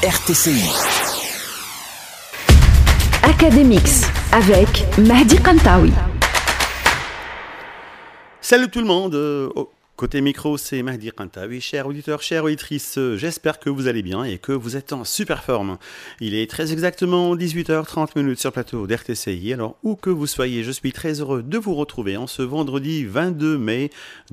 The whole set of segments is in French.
RTCI. Académix avec Mahdi Kantaoui. Salut tout le monde, côté micro c'est Mahdi Kantaoui. Chers auditeurs, chères auditrices, j'espère que vous allez bien et que vous êtes en super forme. Il est très exactement 18h30 sur le plateau d'RTCI. Alors où que vous soyez, je suis très heureux de vous retrouver en ce vendredi 22 mai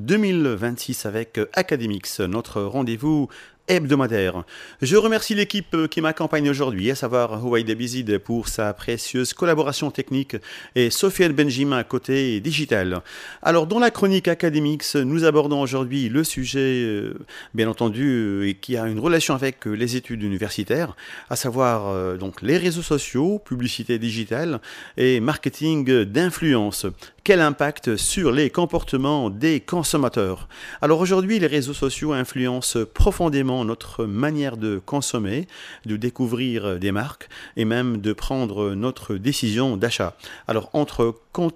2026 avec Académix, notre rendez-vous hebdomadaire. Je remercie l'équipe qui m'accompagne aujourd'hui, à savoir Houaïda Bizid pour sa précieuse collaboration technique et Sofiane Benjima côté digital. Alors dans la chronique Académix, nous abordons aujourd'hui le sujet, bien entendu, qui a une relation avec les études universitaires, à savoir donc les réseaux sociaux, publicité digitale et marketing d'influence. Quel impact sur les comportements des consommateurs? Alors aujourd'hui, les réseaux sociaux influencent profondément notre manière de consommer, de découvrir des marques et même de prendre notre décision d'achat. Alors entre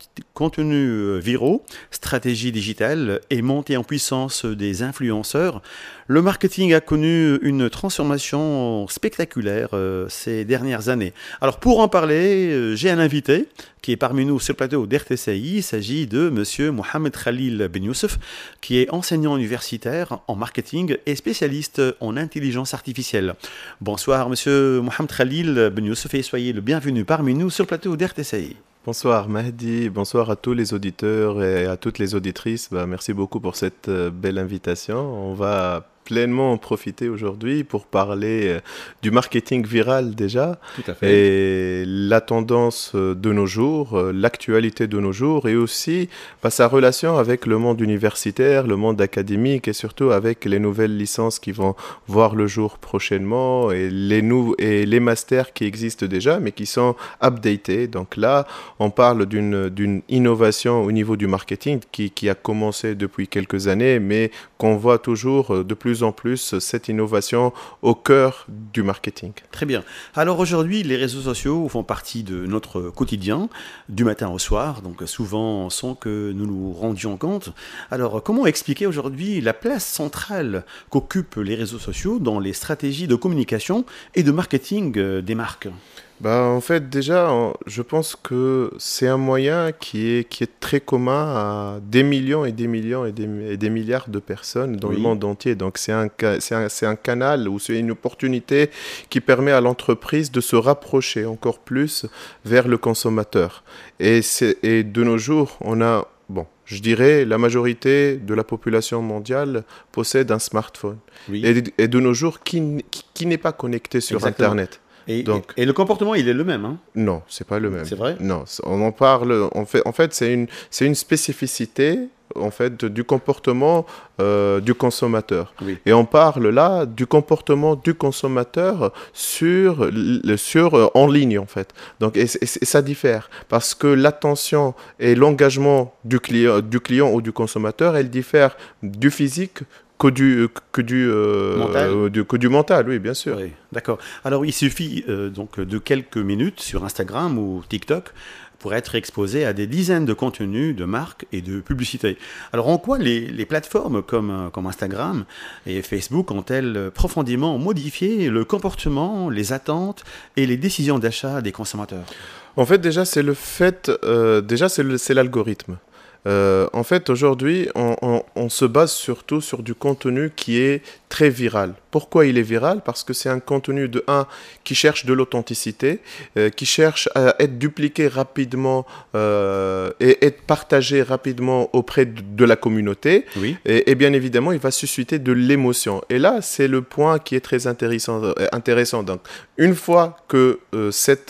contenus viraux, stratégie digitale et montée en puissance des influenceurs, le marketing a connu une transformation spectaculaire ces dernières années. Alors pour en parler, j'ai un invité qui est parmi nous sur le plateau d'RTCI. Il s'agit de monsieur Mohamed Khalil Ben Youssef, qui est enseignant universitaire en marketing et spécialiste en intelligence artificielle. Bonsoir monsieur Mohamed Khalil Ben Youssef et soyez le bienvenu parmi nous sur le plateau d'RTCI. Bonsoir Mahdi, bonsoir à tous les auditeurs et à toutes les auditrices. Merci beaucoup pour cette belle invitation. On va pleinement en profiter aujourd'hui pour parler du marketing viral déjà. Tout à fait. Et la tendance de nos jours, l'actualité de nos jours et aussi sa relation avec le monde universitaire, le monde académique et surtout avec les nouvelles licences qui vont voir le jour prochainement et les masters qui existent déjà mais qui sont updatés. Donc là, on parle d'une innovation au niveau du marketing qui a commencé depuis quelques années mais qu'on voit toujours de plus en plus cette innovation au cœur du marketing. Très bien. Alors aujourd'hui, les réseaux sociaux font partie de notre quotidien, du matin au soir, donc souvent sans que nous nous rendions compte. Alors comment expliquer aujourd'hui la place centrale qu'occupent les réseaux sociaux dans les stratégies de communication et de marketing des marques ? En fait, déjà, je pense que c'est un moyen qui est très commun à des millions et des millions et des milliards de personnes dans le monde entier. Donc, c'est un canal ou c'est une opportunité qui permet à l'entreprise de se rapprocher encore plus vers le consommateur. Et de nos jours, je dirais la majorité de la population mondiale possède un smartphone. Oui. Et de nos jours, qui n'est pas connecté sur Exactement. Internet? Et le comportement, il est le même, hein? Non, c'est pas le même. C'est vrai? Non, on en parle. En fait, c'est une spécificité en fait du comportement du consommateur. Oui. Et on parle là du comportement du consommateur en ligne en fait. Donc et ça diffère parce que l'attention et l'engagement du client ou du consommateur, elle diffère du physique que du mental, oui, bien sûr. Oui, d'accord. Alors, il suffit donc de quelques minutes sur Instagram ou TikTok pour être exposé à des dizaines de contenus, de marques et de publicités. Alors, en quoi les plateformes comme Instagram et Facebook ont-elles profondément modifié le comportement, les attentes et les décisions d'achat des consommateurs ? En fait, déjà, c'est l'algorithme. En fait, aujourd'hui, on se base surtout sur du contenu qui est très viral. Pourquoi il est viral? Parce que c'est un contenu qui cherche de l'authenticité, qui cherche à être dupliqué rapidement et être partagé rapidement auprès de la communauté. Oui. Et bien évidemment, il va susciter de l'émotion. Et là, c'est le point qui est très intéressant. Donc, une fois que